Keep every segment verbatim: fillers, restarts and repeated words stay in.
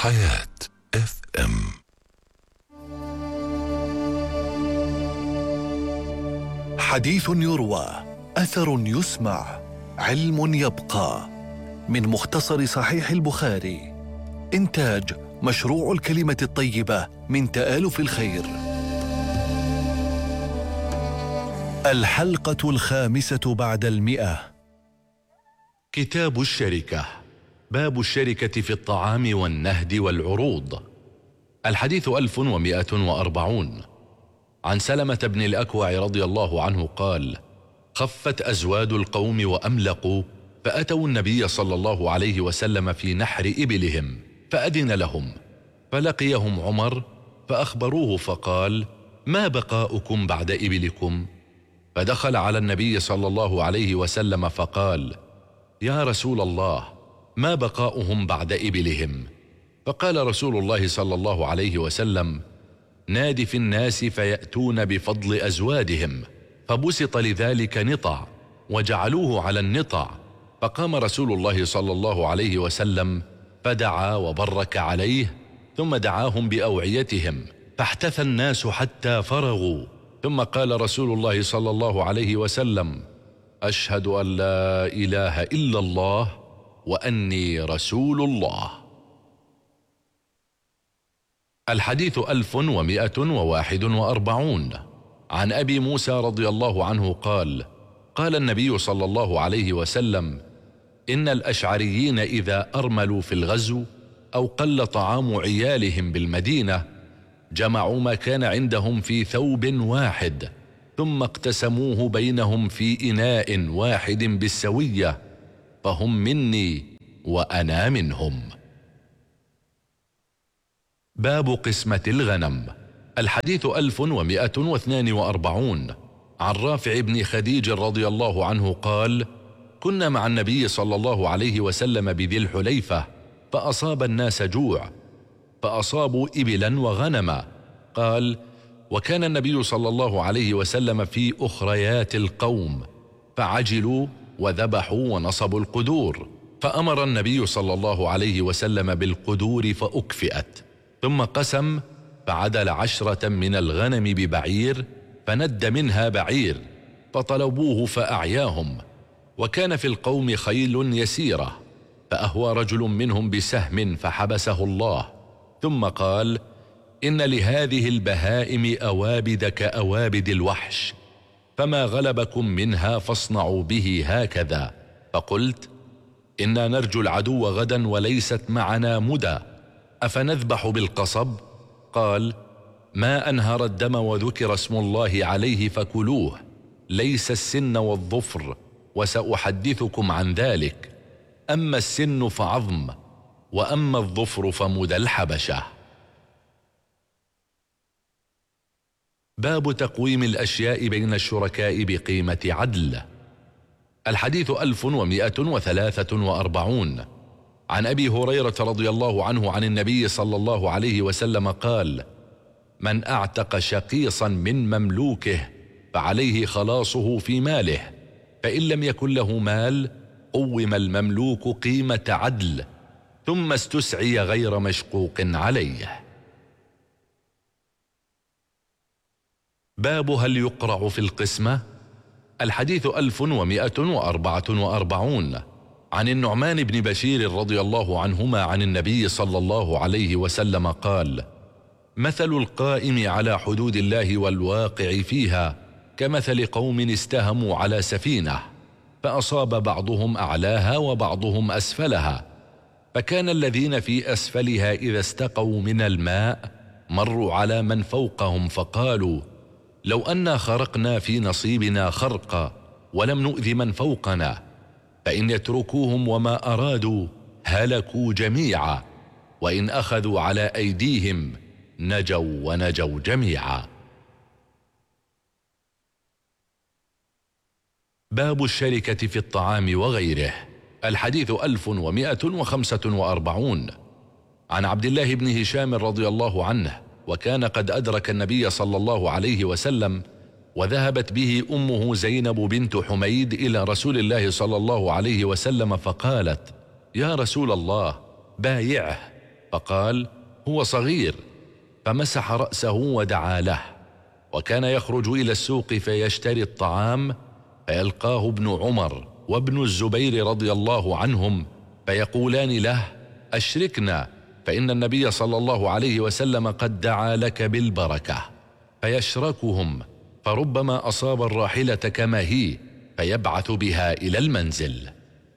حياة اف ام. حديث يروى، أثر يسمع، علم يبقى. من مختصر صحيح البخاري. إنتاج مشروع الكلمة الطيبة من تآلف الخير. الحلقة الخامسة بعد المئة. كتاب الشركة، باب الشركة في الطعام والنهد والعروض. الحديث ألف ومئة وأربعون. عن سلمة بن الأكوع رضي الله عنه قال: خفت أزواد القوم وأملقوا، فأتوا النبي صلى الله عليه وسلم في نحر إبلهم فأذن لهم، فلقيهم عمر فأخبروه فقال: ما بقاؤكم بعد إبلكم؟ فدخل على النبي صلى الله عليه وسلم فقال: يا رسول الله، ما بقاؤهم بعد إبلهم؟ فقال رسول الله صلى الله عليه وسلم: ناد في الناس فيأتون بفضل أزوادهم. فبسط لذلك نطع وجعلوه على النطع، فقام رسول الله صلى الله عليه وسلم فدعا وبرك عليه، ثم دعاهم بأوعيتهم، فاحتث الناس حتى فرغوا، ثم قال رسول الله صلى الله عليه وسلم: أشهد أن لا إله إلا الله وأني رسول الله. الحديث ألف ومئة وواحد وأربعون. عن أبي موسى رضي الله عنه قال: قال النبي صلى الله عليه وسلم: إن الأشعريين إذا أرملوا في الغزو أو قل طعام عيالهم بالمدينة جمعوا ما كان عندهم في ثوب واحد، ثم اقتسموه بينهم في إناء واحد بالسوية، فهم مني وأنا منهم. باب قسمة الغنم. الحديث ألف ومئة واثنان وأربعون. عن رافع بن خديج رضي الله عنه قال: كنا مع النبي صلى الله عليه وسلم بذي الحليفة، فأصاب الناس جوع، فأصابوا إبلا وغنما. قال: وكان النبي صلى الله عليه وسلم في أخريات القوم، فعجلوا وذبحوا ونصبوا القدور، فأمر النبي صلى الله عليه وسلم بالقدور فأكفئت، ثم قسم فعدل عشرة من الغنم ببعير، فند منها بعير، فطلبوه فأعياهم. وكان في القوم خيل يسيرة، فأهوى رجل منهم بسهم فحبسه الله، ثم قال: إن لهذه البهائم أوابد كأوابد الوحش، فما غلبكم منها فاصنعوا به هكذا. فقلت: إنا نرجو العدو غدا وليست معنا مدى، أفنذبح بالقصب؟ قال: ما أنهر الدم وذكر اسم الله عليه فكلوه، ليس السن والظفر، وسأحدثكم عن ذلك. أما السن فعظم، وأما الظفر فمدى الحبشة. باب تقويم الأشياء بين الشركاء بقيمة عدل. الحديث ألف ومئة وثلاثة وأربعون. عن أبي هريرة رضي الله عنه عن النبي صلى الله عليه وسلم قال: من أعتق شقيصا من مملوكه فعليه خلاصه في ماله، فإن لم يكن له مال قوم المملوك قيمة عدل، ثم استسعي غير مشقوق عليه. باب هل يقرع في القسمة. الحديث ألف ومئة وأربعة وأربعون. عن النعمان بن بشير رضي الله عنهما عن النبي صلى الله عليه وسلم قال: مثل القائم على حدود الله والواقع فيها كمثل قوم استهموا على سفينة، فأصاب بعضهم أعلاها وبعضهم أسفلها، فكان الذين في أسفلها إذا استقوا من الماء مروا على من فوقهم فقالوا: لو أنا خرقنا في نصيبنا خرقا ولم نؤذ من فوقنا، فإن يتركوهم وما أرادوا هلكوا جميعا، وإن أخذوا على أيديهم نجوا ونجوا جميعا. باب الشركة في الطعام وغيره. الحديث ألف ومئة وخمسة وأربعون. عن عبد الله بن هشام رضي الله عنه، وكان قد أدرك النبي صلى الله عليه وسلم، وذهبت به أمه زينب بنت حميد إلى رسول الله صلى الله عليه وسلم فقالت: يا رسول الله بايعه، فقال: هو صغير. فمسح رأسه ودعا له. وكان يخرج إلى السوق فيشتري الطعام، فيلقاه ابن عمر وابن الزبير رضي الله عنهم فيقولان له: أشركنا، فإن النبي صلى الله عليه وسلم قد دعا لك بالبركة. فيشركهم، فربما أصاب الراحلة كما هي فيبعث بها إلى المنزل.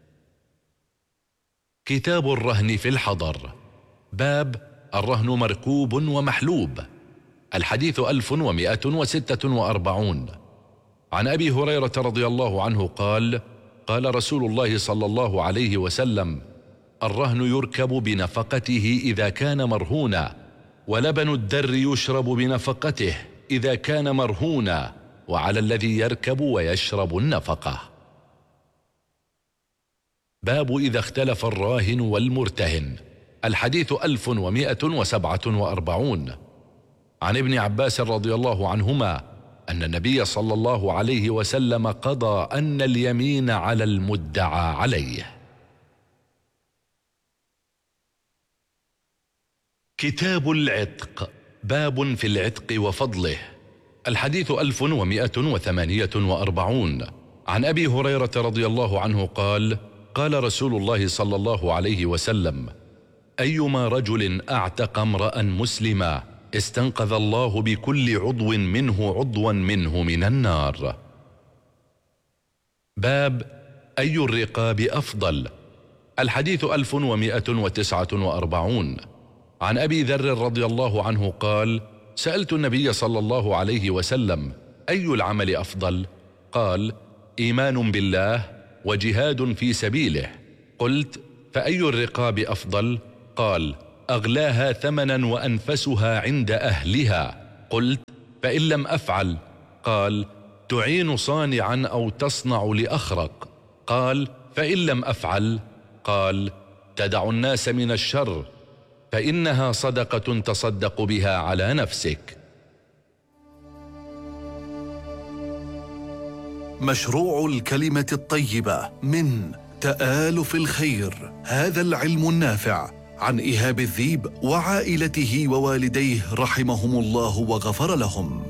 كتاب الرهن في الحضر. باب الرهن مركوب ومحلوب. الحديث ألف ومائة وستة وأربعون. عن أبي هريرة رضي الله عنه قال: قال رسول الله صلى الله عليه وسلم: الرهن يركب بنفقته إذا كان مرهونا، ولبن الدر يشرب بنفقته إذا كان مرهونا، وعلى الذي يركب ويشرب النفقة. باب إذا اختلف الراهن والمرتهن. الحديث ألف ومائة وسبعة وأربعون. عن ابن عباس رضي الله عنهما أن النبي صلى الله عليه وسلم قضى أن اليمين على المدعى عليه. كتاب العتق. باب في العتق وفضله. الحديث ألف ومائة وثمانية وأربعون. عن أبي هريرة رضي الله عنه قال: قال رسول الله صلى الله عليه وسلم: أيما رجل أعتق امرأ مسلما استنقذ الله بكل عضو منه عضوا منه من النار. باب أي الرقاب أفضل. الحديث ألف ومائة وتسعة وأربعون. عن أبي ذر رضي الله عنه قال: سألت النبي صلى الله عليه وسلم: أي العمل أفضل؟ قال: إيمان بالله وجهاد في سبيله. قلت: فأي الرقاب أفضل؟ قال: أغلاها ثمنا وأنفسها عند أهلها. قلت: فإن لم أفعل؟ قال: تعين صانعا أو تصنع لأخرق. قال: فإن لم أفعل؟ قال: تدع الناس من الشر، فإنها صدقة تصدق بها على نفسك. مشروع الكلمة الطيبة من تآلف الخير، هذا العلم النافع، عن إيهاب الذيب وعائلته ووالديه رحمهم الله وغفر لهم.